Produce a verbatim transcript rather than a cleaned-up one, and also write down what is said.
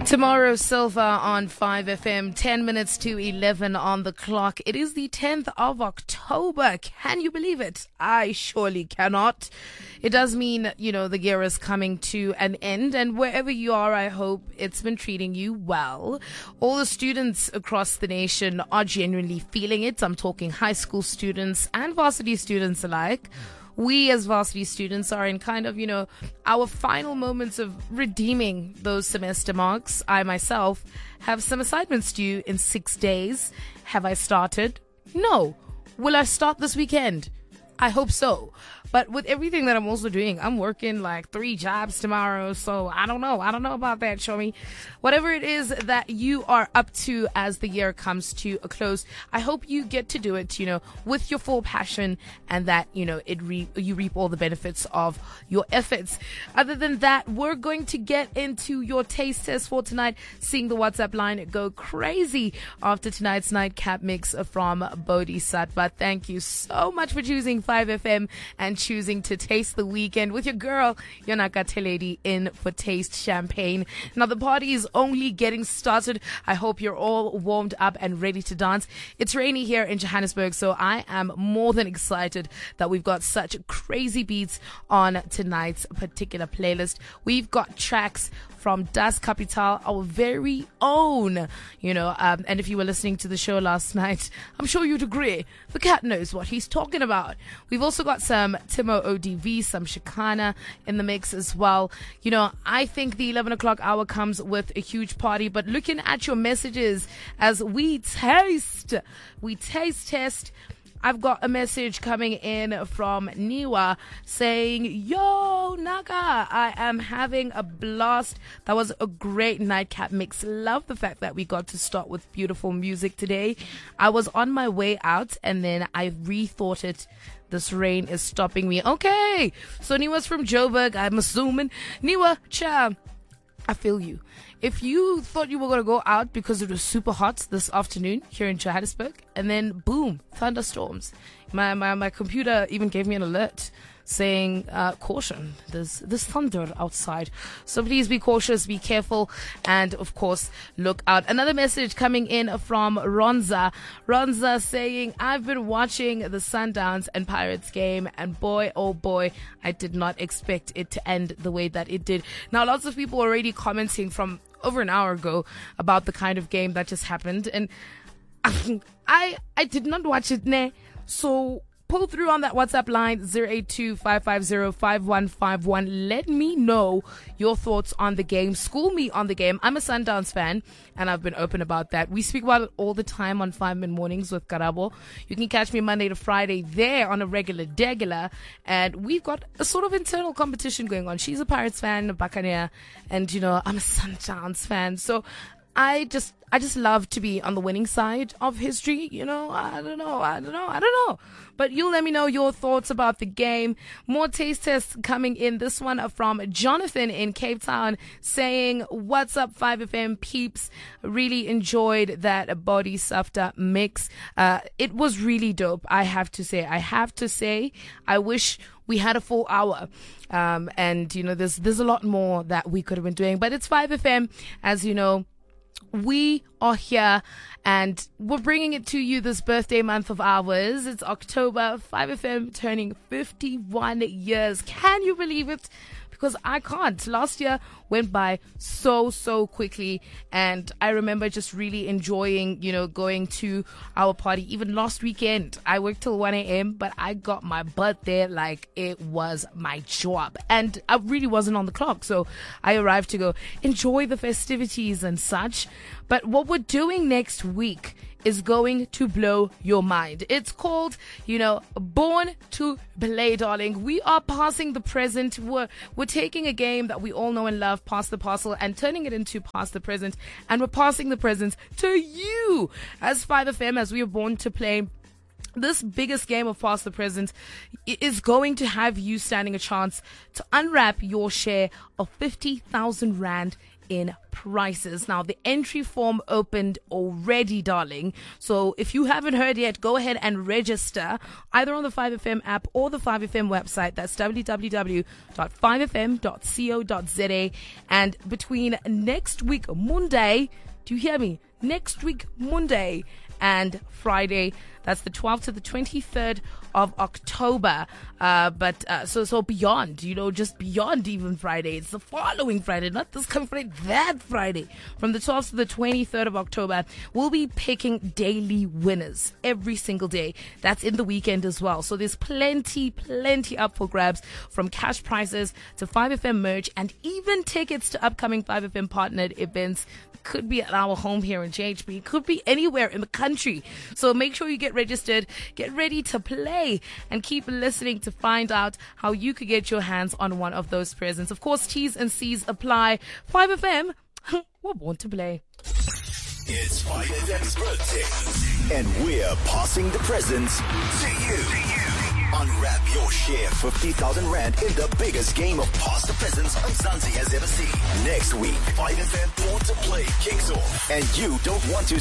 Tomorrow, Silver on five F M, ten minutes to eleven on the clock. It is the tenth of October. Can you believe it? I surely cannot. It does mean, you know, the year is coming to an end, and wherever you are, I hope it's been treating you well. All the students across the nation are genuinely feeling it. I'm talking high school students and varsity students alike. We as varsity students are in kind of, you know, our final moments of redeeming those semester marks. I myself have some assignments due in six days. Have I started? No. Will I start this weekend? I hope so. But with everything that I'm also doing, I'm working like three jobs tomorrow. So I don't know. I don't know about that, show me. Whatever it is that you are up to as the year comes to a close, I hope you get to do it, you know, with your full passion, and that, you know, it re- you reap all the benefits of your efforts. Other than that, we're going to get into your taste test for tonight, seeing the WhatsApp line go crazy after tonight's nightcap mix from Bodhisattva. Thank you so much for choosing five F M and choosing to taste the weekend with your girl, Yonaka Lady, in for Taste Champagne. Now, the party is only getting started. I hope you're all warmed up and ready to dance. It's rainy here in Johannesburg, so I am more than excited that we've got such crazy beats on tonight's particular playlist. We've got tracks from Das Kapital, our very own, you know, um, and if you were listening to the show last night, I'm sure you'd agree, the cat knows what he's talking about. We've also got some Timo O D V, some Shikana in the mix as well. You know, I think the eleven o'clock hour comes with a huge party, but looking at your messages as we taste, we taste test, I've got a message coming in from Niwa saying, yo, Naga, I am having a blast. That was a great nightcap mix. Love the fact that we got to start with beautiful music today. I was on my way out and then I rethought it. This rain is stopping me. Okay, so Niwa's from Joburg, I'm assuming. Niwa, cha, I feel you. If you thought you were going to go out because it was super hot this afternoon here in Johannesburg, and then boom, thunderstorms. My my, my computer even gave me an alert saying, uh, caution, there's, there's thunder outside. So please be cautious, be careful, and of course, look out. Another message coming in from Ronza. Ronza saying, I've been watching the Sundowns and Pirates game, and boy, oh boy, I did not expect it to end the way that it did. Now, lots of people already commenting from over an hour ago about the kind of game that just happened, and I I did not watch it, ne? So pull through on that WhatsApp line zero eight two, five five zero, five one five one. Let me know your thoughts on the game. School me on the game. I'm a Sundowns fan, and I've been open about that. We speak about it all the time on Five Min Mornings with Karabo. You can catch me Monday to Friday there on a regular degular, and we've got a sort of internal competition going on. She's a Pirates fan, a Buccaneer, and you know, I'm a Sundowns fan. So I just I just love to be on the winning side of history, you know. I don't know, I don't know, I don't know. But you let me know your thoughts about the game. More taste tests coming in. This one from Jonathan in Cape Town saying, what's up, five F M peeps? Really enjoyed that Bodhisattva mix. Uh, it was really dope, I have to say. I have to say, I wish we had a full hour. Um, and, you know, there's, there's a lot more that we could have been doing. But it's five F M, as you know. We are here and we're bringing it to you this birthday month of ours. It's October, five F M turning fifty-one years. Can you believe it? Because I can't. Last year went by so, so quickly. And I remember just really enjoying, you know, going to our party. Even last weekend, I worked till one a.m., but I got my butt there like it was my job. And I really wasn't on the clock. So I arrived to go enjoy the festivities and such. But what we're doing next week is going to blow your mind. It's called, you know, Born to Play, darling. We are passing the present. We're, we're taking a game that we all know and love, Pass the Parcel, and turning it into Pass the Present. And we're passing the presents to you as five F M, as we are born to play. This biggest game of Past the Present is going to have you standing a chance to unwrap your share of fifty thousand rand in prizes. Now, the entry form opened already, darling. So if you haven't heard yet, go ahead and register either on the five F M app or the five F M website. That's w w w dot five f m dot co dot z a. And between next week, Monday, do you hear me? Next week, Monday and Friday, that's the twelfth to the twenty-third of October. Uh, but uh, so so beyond, you know, just beyond even Friday. It's the following Friday, not this coming Friday, that Friday. From the twelfth to the twenty-third of October, we'll be picking daily winners every single day. That's in the weekend as well. So there's plenty, plenty up for grabs, from cash prizes to five F M merch and even tickets to upcoming five F M partnered events. Could be at our home here in J H B. Could be anywhere in the country. So make sure you get registered, get ready to play, and keep listening to find out how you could get your hands on one of those presents. Of course, T's and C's apply. five F M, we're born to play. It's five F M's birthday, and we're passing the presents to you. Unwrap your share, fifty thousand rand in the biggest game of Pass the Presents Mzansi has ever seen. Next week, five F M Born to Play kicks off, and you don't want to